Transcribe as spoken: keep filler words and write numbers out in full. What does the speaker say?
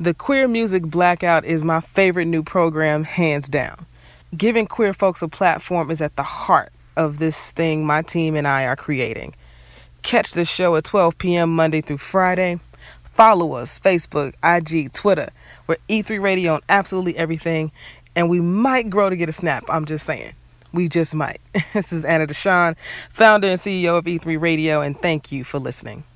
The Queer Music Blackout is my favorite new program, hands down. Giving queer folks a platform is at the heart of this thing my team and I are creating. Catch the show at twelve p.m. Monday through Friday. Follow us, Facebook, I G, Twitter. We're E three Radio on absolutely everything, and we might grow to get a snap, I'm just saying. We just might. This is Anna Deshawn, founder and C E O of E three Radio, and thank you for listening.